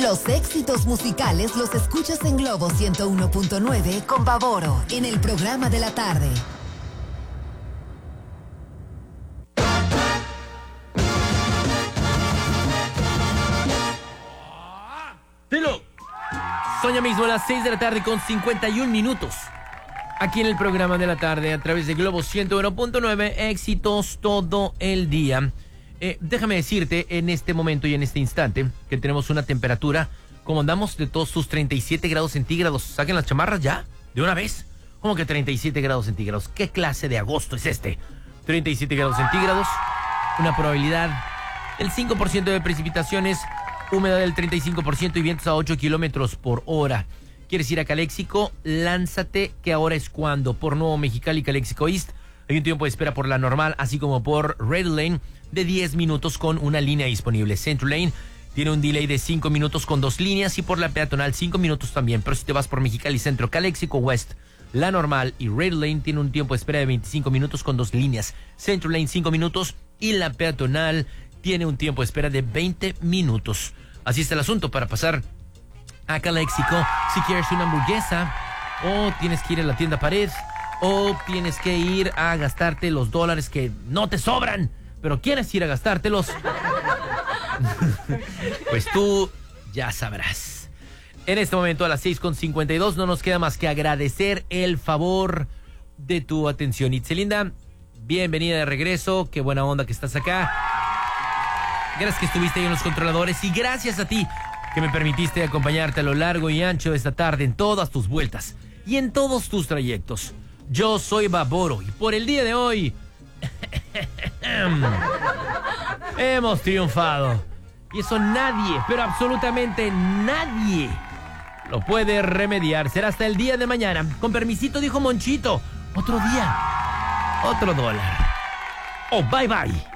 Los éxitos musicales los escuchas en Globo 101.9 con Baboro en el programa de la tarde. ¡Telo! Son ya mismo las 6 de la tarde con 51 minutos. Aquí en el programa de la tarde a través de Globo 101.9, éxitos todo el día. Déjame decirte en este momento y en este instante que tenemos una temperatura, como andamos, de todos sus 37 grados centígrados. Saquen las chamarras ya, de una vez. ¿Cómo que 37 grados centígrados? ¿Qué clase de agosto es este? 37 grados centígrados, una probabilidad del 5% de precipitaciones, humedad del 35% y vientos a 8 kilómetros por hora. ¿Quieres ir a Caléxico? Lánzate, que ahora es cuando. Por Nuevo Mexicali, Caléxico East, hay un tiempo de espera por la normal, así como por Red Lane de 10 minutos con una línea disponible. Central Lane tiene un delay de 5 minutos con 2 líneas y por la peatonal 5 minutos también. Pero si te vas por Mexicali Centro, Caléxico West, la normal y Red Lane tiene un tiempo de espera de 25 minutos con 2 líneas. Central Lane 5 minutos y la peatonal tiene un tiempo de espera de 20 minutos. Así está el asunto para pasar a Caléxico. Si quieres una hamburguesa, o tienes que ir a la tienda Pared, o tienes que ir a gastarte los dólares que no te sobran, pero quieres ir a gastártelos, pues tú ya sabrás. En este momento a las 6:52 no nos queda más que agradecer el favor de tu atención. Itzelinda, bienvenida de regreso, qué buena onda que estás acá. Gracias que estuviste ahí en los controladores y gracias a ti que me permitiste acompañarte a lo largo y ancho de esta tarde en todas tus vueltas y en todos tus trayectos. Yo soy Baboro y por el día de hoy hemos triunfado. Y eso nadie, pero absolutamente nadie lo puede remediar. Será hasta el día de mañana. Con permisito, dijo Monchito. Otro día, otro dólar. Oh, bye bye.